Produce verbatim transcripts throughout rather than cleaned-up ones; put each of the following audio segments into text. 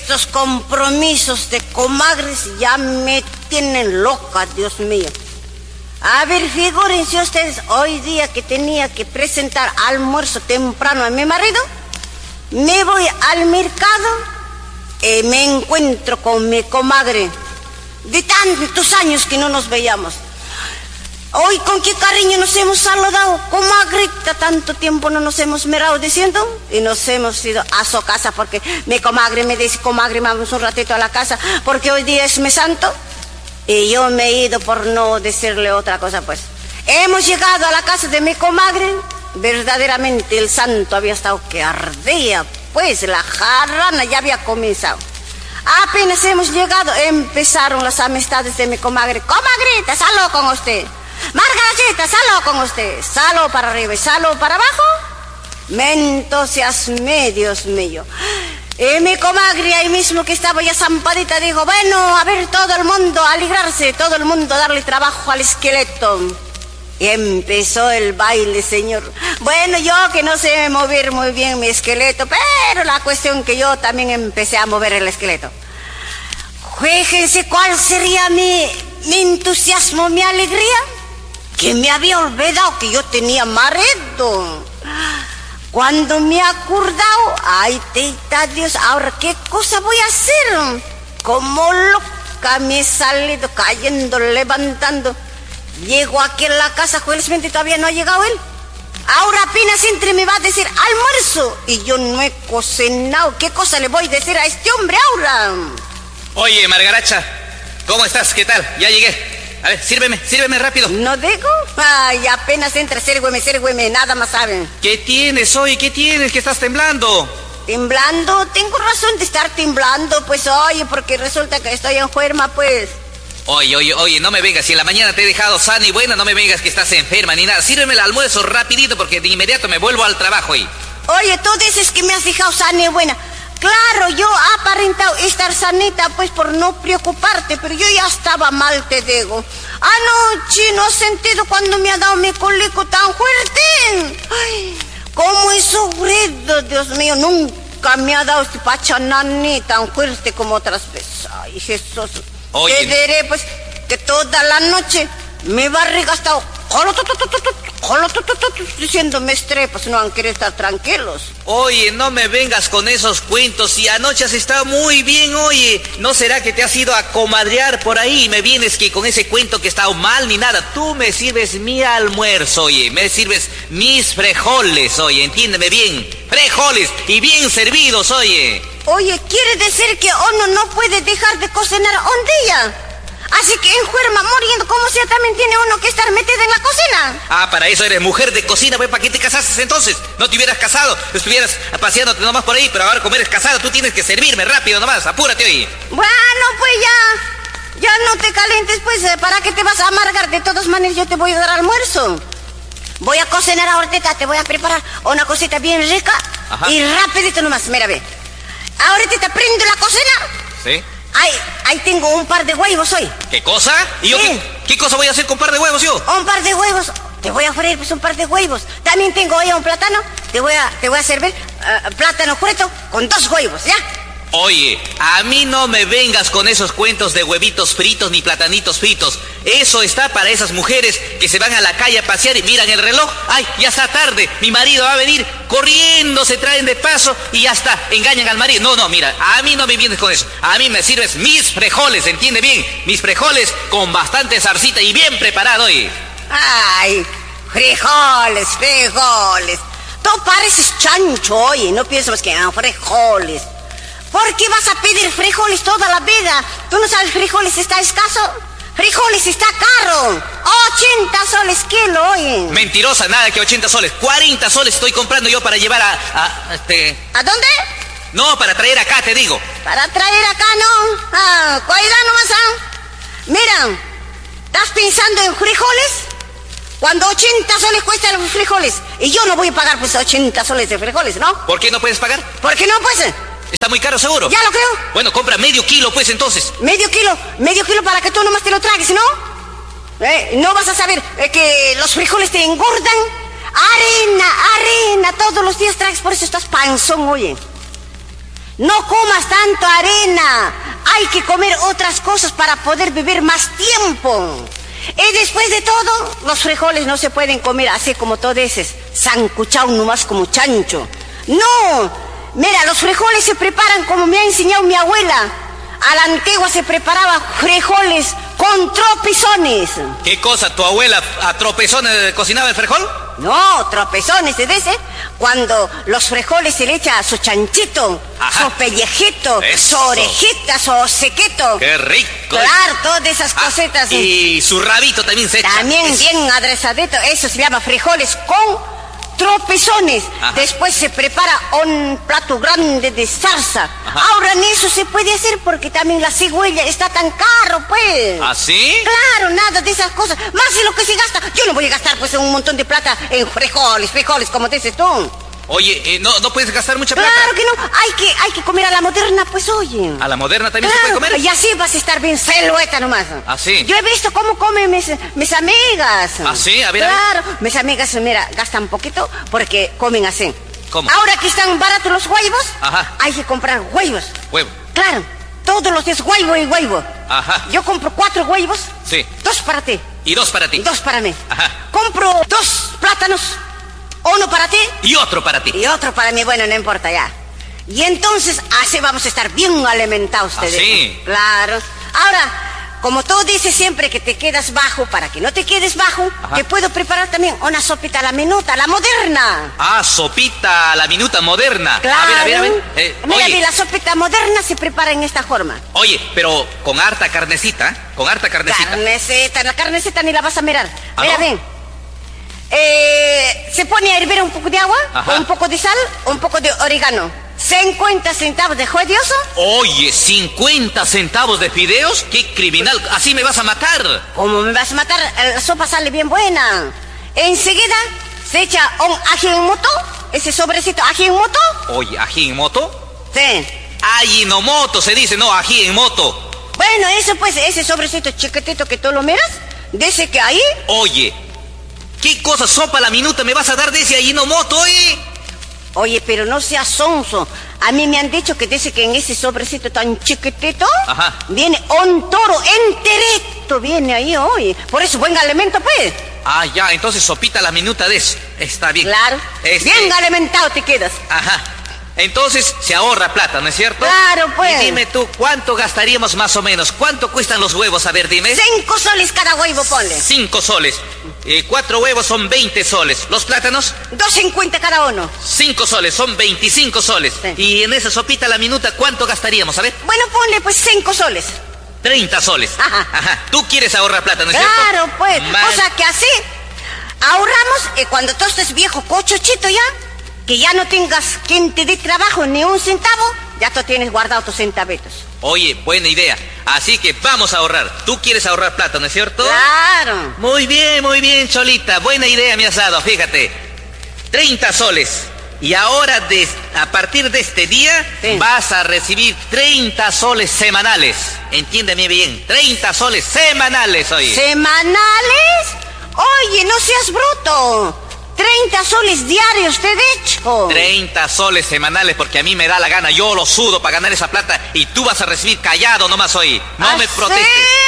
estos compromisos de comadres ya me tienen loca, Dios mío. A ver, figúrense ustedes, hoy día que tenía que presentar almuerzo temprano a mi marido, me voy al mercado y me encuentro con mi comadre de tantos años que no nos veíamos. Hoy con qué cariño nos hemos saludado, comadrita, tanto tiempo no nos hemos mirado diciendo, y nos hemos ido a su casa porque mi comadre me dice, comadre, vamos un ratito a la casa porque hoy día es mes santo, y yo me he ido por no decirle otra cosa. Pues hemos llegado a la casa de mi comadre, verdaderamente el santo había estado que ardía, pues la jarrana ya había comenzado. Apenas hemos llegado, empezaron las amistades de mi comadre. Comadrita, salud con usted. Margarita, salud con usted. Salud para arriba y salud para abajo. Me entusiasmé, Dios mío. Y mi comadre ahí mismo que estaba ya zampadita dijo, bueno, a ver, todo el mundo a alegrarse, todo el mundo a darle trabajo al esqueleto. Y empezó el baile, señor. Bueno, yo que no sé mover muy bien mi esqueleto, pero la cuestión que yo también empecé a mover el esqueleto. Fíjense cuál sería mi, mi entusiasmo, mi alegría, que me había olvidado que yo tenía marido. Cuando me he acordado, ay, tita Dios, ahora qué cosa voy a hacer. Como loca me he salido cayendo, levantando. Llego aquí en la casa, felizmente todavía no ha llegado él. Ahora apenas entre me va a decir almuerzo y yo no he cocinado. ¿Qué cosa le voy a decir a este hombre ahora? Oye, Margaracha, ¿cómo estás? ¿Qué tal? Ya llegué. A ver, sírveme, sírveme rápido. ¿No digo? Ay, apenas entra, sírveme, sírveme, nada más saben. ¿Qué tienes, oye? ¿Qué tienes? ¿Que estás temblando? ¿Temblando? Tengo razón de estar temblando, pues, oye, porque resulta que estoy enferma, pues. Oye, oye, oye, no me vengas, si en la mañana te he dejado sana y buena, no me vengas que estás enferma ni nada. Sírveme el almuerzo rapidito porque de inmediato me vuelvo al trabajo ahí. Oye, tú dices que me has dejado sana y buena. Claro, yo he aparentado estar sanita, pues, por no preocuparte, pero yo ya estaba mal, te digo. Anoche no he sentido cuando me ha dado mi cólico tan fuerte. Ay, cómo he sufrido, Dios mío, nunca me ha dado este pachanani tan fuerte como otras veces. Ay, Jesús. Oye. Te diré, pues, que toda la noche mi barriga ha estado diciéndome estrepas, no han querido estar tranquilos. Oye, no me vengas con esos cuentos, si anoche has estado muy bien, oye. ¿No será que te has ido a comadrear por ahí y me vienes que con ese cuento que he estado mal ni nada? Tú me sirves mi almuerzo, oye, me sirves mis frijoles, oye, entiéndeme bien. Frijoles y bien servidos, oye. Oye, quiere decir que uno no puede dejar de cocinar un día. Así que enferma, muriendo, como sea, también tiene uno que estar metido en la cocina. Ah, para eso eres mujer de cocina, pues, ¿para qué te casaste entonces? No te hubieras casado, estuvieras paseándote nomás por ahí, pero ahora como eres casada, tú tienes que servirme rápido nomás, apúrate hoy. Bueno, pues ya, ya no te calientes, pues, ¿para qué te vas a amargar? De todas maneras, yo te voy a dar almuerzo. Voy a cocinar ahorita, te voy a preparar una cosita bien rica. Ajá. Y rapidito nomás, mira, ve. Ahorita te prendo la cocina. Sí. Ahí, ahí tengo un par de huevos hoy. ¿Qué cosa? ¿Y yo qué, qué cosa voy a hacer con un par de huevos yo? Un par de huevos. Te voy a freír pues un par de huevos. También tengo hoy un plátano. Te voy a, te voy a servir uh, plátano frito con dos huevos, ¿ya? Oye, a mí no me vengas con esos cuentos de huevitos fritos ni platanitos fritos. Eso está para esas mujeres que se van a la calle a pasear y miran el reloj. ¡Ay, ya está tarde! Mi marido va a venir corriendo, se traen de paso y ya está, engañan al marido. No, no, mira, a mí no me vienes con eso. A mí me sirves mis frijoles, ¿entiende bien? Mis frijoles con bastante zarcita y bien preparado, oye. ¡Ay, frijoles, frijoles! Tú pareces chancho, oye, no piensas que ah, frijoles. ¿Por qué vas a pedir frijoles toda la vida? ¿Tú no sabes frijoles está escaso? Frijoles está caro. ochenta soles kilo, oye. Mentirosa, nada que ochenta soles. cuarenta soles estoy comprando yo para llevar a... a este... ¿A dónde? No, para traer acá, te digo. Para traer acá, no. Ah, cuidado nomás, ah. Mira, ¿estás pensando en frijoles? Cuando ochenta soles cuestan los frijoles. Y yo no voy a pagar pues ochenta soles de frijoles, ¿no? ¿Por qué no puedes pagar? ¿Por qué no, pues? ¿Está muy caro, seguro? Ya lo creo. Bueno, compra medio kilo, pues, entonces. Medio kilo, medio kilo para que tú nomás te lo tragues, ¿no? Eh, no vas a saber eh, que los frijoles te engordan. Arena, arena, todos los días traes, por eso estás panzón, oye. No comas tanto arena. Hay que comer otras cosas para poder vivir más tiempo. Y después de todo, los frijoles no se pueden comer así como todo ese, sancuchao nomás como chancho. No, mira, los frijoles se preparan como me ha enseñado mi abuela. A la antigua se preparaba frijoles con tropezones. ¿Qué cosa? ¿Tu abuela a tropezones cocinaba el frijol? No, tropezones, ¿se dice? Cuando los frijoles se le echa su chanchito, ajá, su pellejito, eso, su orejita, su sequito. ¡Qué rico! Claro, todas esas ah, cositas. Y su rabito también se echa. También eso, bien adresadito. Eso se llama frijoles con tropezones. Ajá. Después se prepara un plato grande de salsa. Ajá. Ahora en eso se puede hacer porque también la cigüeña está tan caro, pues. ¿Ah, sí? Claro, nada de esas cosas. Más de lo que se gasta. Yo no voy a gastar pues un montón de plata en frijoles, frijoles, como dices tú. Oye, eh, no, no puedes gastar mucha plata. Claro que no, hay que, hay que comer a la moderna, pues oye. ¿A la moderna también claro, se puede comer? Y así vas a estar bien silueta nomás. ¿Ah, sí? Yo he visto cómo comen mis, mis amigas. ¿Ah, sí? A ver, claro, a ver. Mis amigas, mira, gastan poquito porque comen así. ¿Cómo? Ahora que están baratos los huevos, ajá, hay que comprar huevos. Huevo. Claro, todos los días huevo y huevo. Ajá. Yo compro cuatro huevos. Sí. Dos para ti. Y dos para ti. Y dos para mí. Ajá. Compro dos plátanos. Uno para ti. Y otro para ti. Y otro para mí, bueno, no importa ya. Y entonces, así vamos a estar bien alimentados ustedes. ¿Ah, sí? Claro. Ahora, como tú dices siempre que te quedas bajo, para que no te quedes bajo, ajá, te puedo preparar también una sopita a la minuta, la moderna. Ah, sopita a la minuta moderna. Claro. A ver, a ver, a ver. Eh, Mira, oye. la sopita moderna se prepara en esta forma. Oye, pero con harta carnecita, con harta carnecita. Carnecita, la carnecita ni la vas a mirar. ¿Ah, mira no? bien. Eh, se pone a hervir un poco de agua, ajá, un poco de sal, un poco de orégano. cincuenta centavos de judioso. Oye, ¿cincuenta centavos de fideos? ¡Qué criminal! ¿Así me vas a matar? ¿Cómo me vas a matar? La sopa sale bien buena. Enseguida se echa un ají en moto, ese sobrecito ají en moto. Oye, ¿ají en moto? Sí. Ajinomoto se dice, no, ají en moto. Bueno, eso pues, ese sobrecito chiquitito que tú lo miras, dice que ahí... Oye, ¿qué cosa sopa a la minuta me vas a dar de ese ajinomoto, eh? Oye, pero no seas sonso. A mí me han dicho que dice que en ese sobrecito tan chiquitito, ajá, viene un toro enterito, viene ahí hoy. Por eso, buen alimento, pues. Ah, ya, entonces sopita a la minuta de eso. Está bien. Claro. Este... Bien alimentado te quedas. Ajá. Entonces se ahorra plata, ¿no es cierto? Claro, pues. Y dime tú, ¿cuánto gastaríamos más o menos? ¿Cuánto cuestan los huevos? A ver, dime. Cinco soles cada huevo, ponle. Cinco soles. Eh, cuatro huevos son veinte soles. ¿Los plátanos? Dos cincuenta cada uno. Cinco soles, son veinticinco soles. Sí. Y en esa sopita a la minuta, ¿cuánto gastaríamos? A ver. Bueno, ponle pues cinco soles. Treinta soles. Ajá. Ajá. Tú quieres ahorrar plata, ¿no es claro, cierto? Claro, pues. Mal... O sea que así ahorramos y cuando tú estés viejo cochochito ya, que ya no tengas quien te dé trabajo ni un centavo, ya tú tienes guardado tus centavitos. Oye, buena idea. Así que vamos a ahorrar. Tú quieres ahorrar plata, ¿no es cierto? Claro. Muy bien, muy bien, Cholita. Buena idea me has dado, fíjate. treinta soles. Y ahora, de, a partir de este día, sí, vas a recibir treinta soles semanales. Entiéndeme bien, treinta soles semanales, oye. ¿Semanales? Oye, no seas bruto. treinta soles diarios, te he dicho. treinta soles semanales, porque a mí me da la gana. Yo lo sudo para ganar esa plata y tú vas a recibir callado nomás hoy. No me protestes.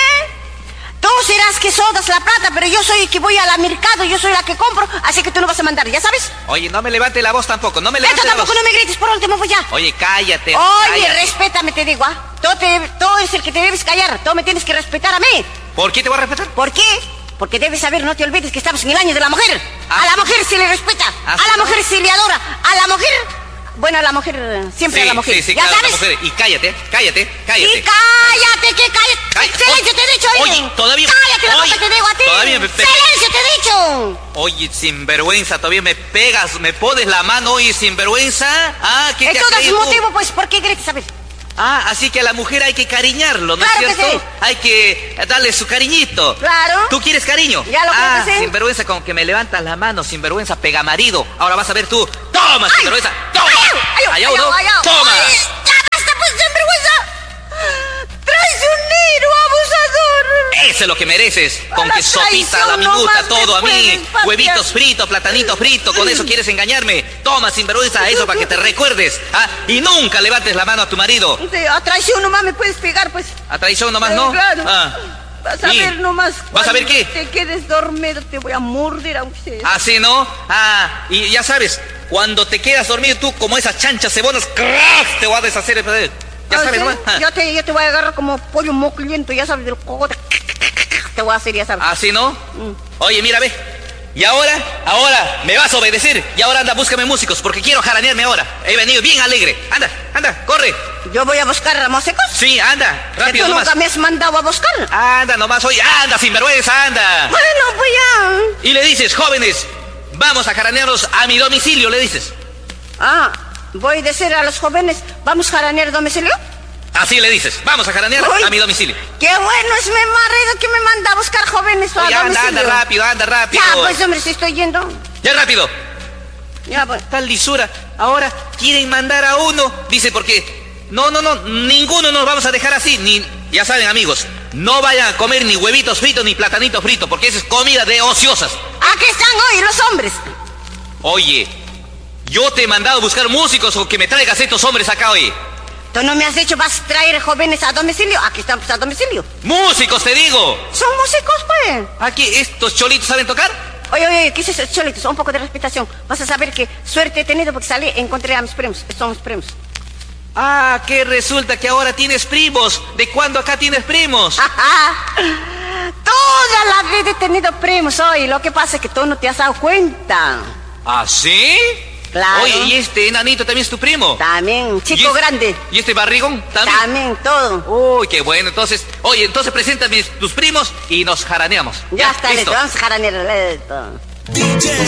Tú serás que sodas la plata, pero yo soy el que voy al mercado, yo soy la que compro, así que tú no vas a mandar, ¿ya sabes? Oye, no me levante la voz tampoco, no me levante Esto la voz. tampoco, no me grites, por último, pues ya. Oye, cállate. Oye, cállate. respétame, te digo, ¿ah? Tú, te, tú eres el que te debes callar, tú me tienes que respetar a mí. ¿Por qué te voy a respetar? ¿Por qué? Porque debes saber, no te olvides que estamos en el año de la mujer. ¿Ah? A la mujer se le respeta, ¿Ah, a la sí? mujer se le adora, a la mujer... Bueno, a la mujer, siempre sí, a la mujer. Sí, sí, ¿Ya claro, sabes? la mujer. Y cállate, cállate, cállate. Y cállate, que cállate. Cállate. Silencio, te he dicho. Oye, oye todavía... Cállate la oye, boca, te digo a ti. Todavía me... Silencio, te he dicho. Oye, sinvergüenza, todavía me pegas, me pones la mano, oye, sinvergüenza. Ah, ¿qué te Entonces, has creído? motivo, pues, ¿por qué gritas? A ver. Ah, así que a la mujer hay que cariñarlo, ¿no claro es cierto? Que sí. Hay que darle su cariñito. Claro. ¿Tú quieres cariño? Ya lo ah, creo que sí. Sinvergüenza, con que me levantas la mano, sinvergüenza, pega marido. Ahora vas a ver tú. ¡Toma, ay, sinvergüenza! ¡Toma! ¡Ay, ay, ¡Allá uno! ay, ay, ¡Toma! Ay, ¡ya basta, pues, sinvergüenza! ¡Traicionero, abusador! Eso es lo que mereces. Con La que sopita, la traición minuta, nomás todo me a mí. puedes patear. Huevitos fritos, platanito frito. Con eso quieres engañarme. Toma, sinvergüenza, eso para que te recuerdes. ¿Ah? Y nunca levantes la mano a tu marido. Sí, a traición nomás me puedes pegar, pues. A traición nomás, Eh, ¿no? claro. Ah. Vas a Y- ver nomás. ¿Vas a ver cuando qué? Te quedes dormido, te voy a morder, aunque sea. Así, ¿no? Ah, y ya sabes, cuando te quedas dormido tú, como esas chanchas cebonas, ¡crack! Te voy a deshacer el poder. Ya Ah, sabes, ¿sí? ¿no? Ah. Yo te, yo te voy a agarrar como pollo mocliento, ya sabes, del cogote. Te voy a hacer, ya sabes. Así, ¿no? Mm. Oye, mira, ve. Y ahora, ahora, me vas a obedecer. Y ahora anda, búscame músicos, porque quiero jaranearme ahora. He venido bien alegre. Anda, anda, corre. Yo voy a buscar a músicos. Sí, anda, Que rápido tú nomás. nunca me has mandado a buscar. Anda nomás, oye, anda, sinvergüenza, anda. Bueno, voy a... Y le dices, jóvenes, vamos a jaranearnos a mi domicilio, le dices. Ah, voy a decir a los jóvenes, ¿vamos a jaranear domicilio? Así le dices, vamos a jaranear Uy, a mi domicilio. Qué bueno es mi marido que me manda a buscar jóvenes a Oye, anda, domicilio. anda rápido, anda rápido. Ya, pues, hombre, si estoy yendo. Ya rápido. Ya, pues. Tal lisura. Ahora quieren mandar a uno. Dice, porque no, no, no, ninguno nos vamos a dejar así. Ni, ya saben, amigos, no vayan a comer ni huevitos fritos ni platanitos fritos, porque esa es comida de ociosas. Aquí están hoy los hombres. Oye, yo te he mandado a buscar músicos o que me traigas estos hombres acá hoy. Tú no me has dicho, vas a traer jóvenes a domicilio. Aquí están, pues, a domicilio. ¡Músicos, te digo! Son músicos, pues. Aquí, ¿estos cholitos saben tocar? Oye, oye, ¿qué es eso, cholitos? Un poco de respetación. Vas a saber qué suerte he tenido porque salí, encontré a mis primos. Son mis primos. Ah, que resulta que ahora tienes primos. ¿De cuándo acá tienes primos? Ajá. Toda la vida he tenido primos hoy. Lo que pasa es que tú no te has dado cuenta. ¿Ah, sí? Claro. Oye, ¿y este enanito también es tu primo? También, ¿Y chico este- grande. ¿Y este barrigón también? También, todo. Uy, qué bueno. Entonces, oye, entonces preséntame tus primos y nos jaraneamos. Ya, está, listo. Vamos a jaranear. listo. D J